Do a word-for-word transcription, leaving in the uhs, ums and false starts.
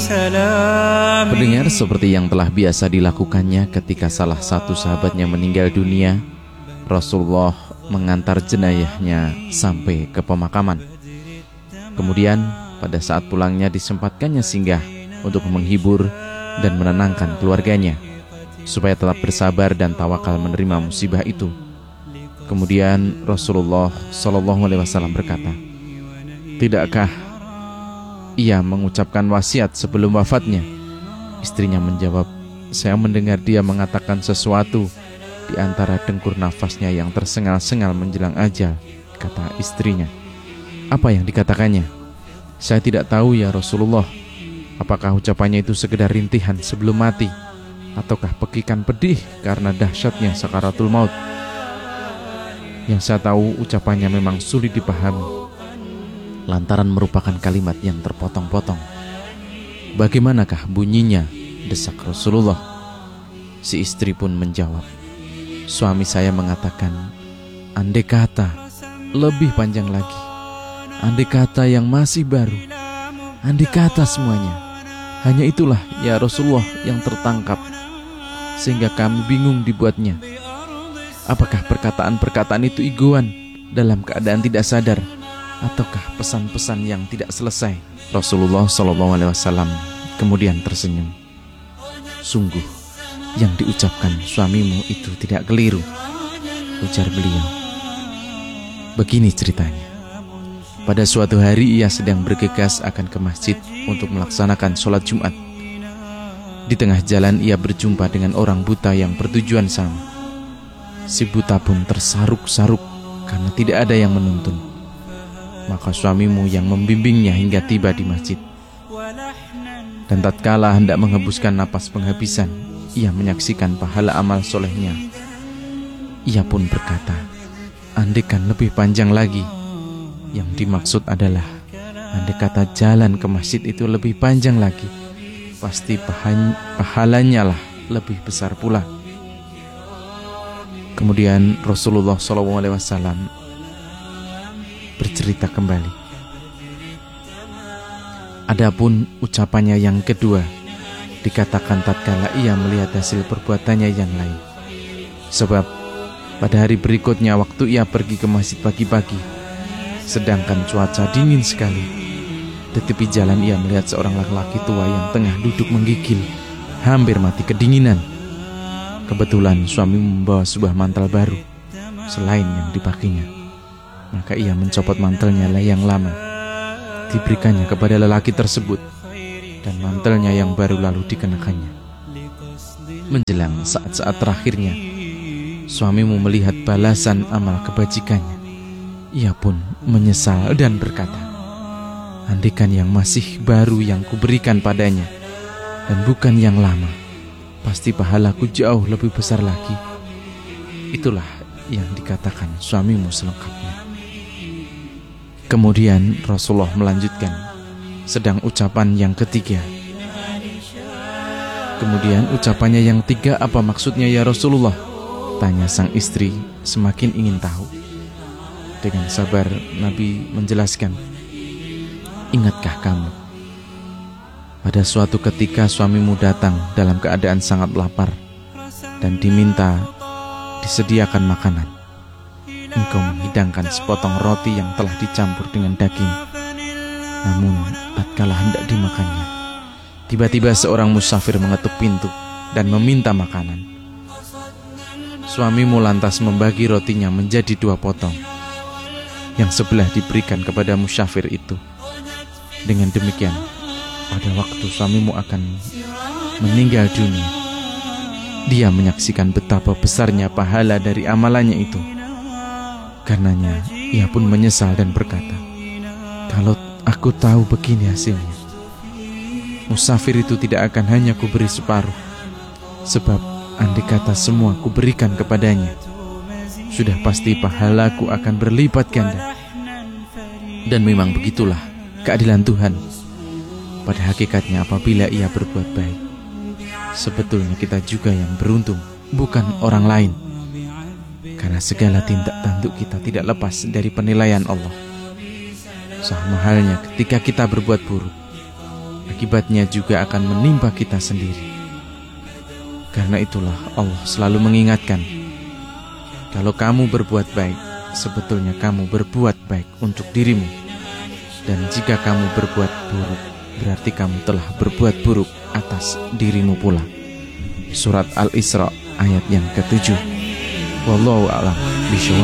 Pendengar, seperti yang telah biasa dilakukannya ketika salah satu sahabatnya meninggal dunia, Rasulullah mengantar jenayahnya sampai ke pemakaman. Kemudian pada saat pulangnya disempatkannya singgah untuk menghibur dan menenangkan keluarganya supaya tetap bersabar dan tawakal menerima musibah itu. Kemudian Rasulullah Shallallahu Alaihi Wasallam berkata, "Tidakkah ia mengucapkan wasiat sebelum wafatnya?" Istrinya menjawab, "Saya mendengar dia mengatakan sesuatu di antara dengkur nafasnya yang tersengal-sengal menjelang ajal," kata istrinya. "Apa yang dikatakannya?" "Saya tidak tahu ya Rasulullah. Apakah ucapannya itu sekedar rintihan sebelum mati, ataukah pekikan pedih karena dahsyatnya sakaratul maut? Yang saya tahu ucapannya memang sulit dipahami, lantaran merupakan kalimat yang terpotong-potong." "Bagaimanakah bunyinya?" desak Rasulullah. Si istri pun menjawab, "Suami saya mengatakan, andai kata lebih panjang lagi, andai kata yang masih baru, andai kata semuanya. Hanya itulah ya Rasulullah yang tertangkap, sehingga kami bingung dibuatnya. Apakah perkataan-perkataan itu igoan dalam keadaan tidak sadar, ataukah pesan-pesan yang tidak selesai?" Rasulullah Shallallahu Alaihi Wasallam kemudian tersenyum. "Sungguh yang diucapkan suamimu itu tidak keliru," ujar beliau. Begini ceritanya. Pada suatu hari ia sedang bergegas akan ke masjid untuk melaksanakan sholat Jumat. Di tengah jalan ia berjumpa dengan orang buta yang bertujuan sama. Si buta pun tersaruk-saruk karena tidak ada yang menuntun. Maka suamimu yang membimbingnya hingga tiba di masjid. Dan tatkala hendak menghembuskan napas penghabisan, ia menyaksikan pahala amal solehnya. Ia pun berkata, "Andaikan lebih panjang lagi." Yang dimaksud adalah, andai kata jalan ke masjid itu lebih panjang lagi, pasti pahalanya lah lebih besar pula. Kemudian Rasulullah shallallahu alaihi wasallam bercerita kembali. Adapun ucapannya yang kedua dikatakan tatkala ia melihat hasil perbuatannya yang lain. Sebab pada hari berikutnya waktu ia pergi ke masjid pagi-pagi, sedangkan cuaca dingin sekali, di tepi jalan ia melihat seorang laki-laki tua yang tengah duduk menggigil, hampir mati kedinginan. Kebetulan suami membawa sebuah mantel baru selain yang dipakainya. Maka ia mencopot mantelnya yang lama, diberikannya kepada lelaki tersebut, dan mantelnya yang baru lalu dikenakannya. Menjelang saat-saat terakhirnya, suamimu melihat balasan amal kebajikannya. Ia pun menyesal dan berkata, "Andaikan yang masih baru yang kuberikan padanya, dan bukan yang lama, pasti pahalaku jauh lebih besar lagi." Itulah yang dikatakan suamimu selengkapnya. Kemudian Rasulullah melanjutkan, sedang ucapan yang ketiga. "Kemudian ucapannya yang tiga apa maksudnya ya Rasulullah?" tanya sang istri semakin ingin tahu. Dengan sabar Nabi menjelaskan, "Ingatkah kamu pada suatu ketika suamimu datang dalam keadaan sangat lapar dan diminta disediakan makanan. Engkau menghidangkan sepotong roti yang telah dicampur dengan daging. Namun tatkala hendak dimakannya, tiba-tiba seorang musafir mengetuk pintu dan meminta makanan. Suamimu lantas membagi rotinya menjadi dua potong. Yang sebelah diberikan kepada musafir itu. Dengan demikian, pada waktu suamimu akan meninggal dunia, dia menyaksikan betapa besarnya pahala dari amalannya itu. Karenanya, ia pun menyesal dan berkata, kalau aku tahu begini hasilnya, musafir itu tidak akan hanya kuberi separuh, sebab andai kata semua kuberikan kepadanya, sudah pasti pahalaku akan berlipat ganda. Dan memang begitulah keadilan Tuhan. Pada hakikatnya apabila ia berbuat baik, sebetulnya kita juga yang beruntung, bukan orang lain. Karena segala tindak tanduk kita tidak lepas dari penilaian Allah. Sama halnya ketika kita berbuat buruk, akibatnya juga akan menimpa kita sendiri. Karena itulah Allah selalu mengingatkan, kalau kamu berbuat baik, sebetulnya kamu berbuat baik untuk dirimu. Dan jika kamu berbuat buruk, berarti kamu telah berbuat buruk atas dirimu pula. Surat Al-Isra ayat yang ketujuh. Wallahu a'lam bishawab.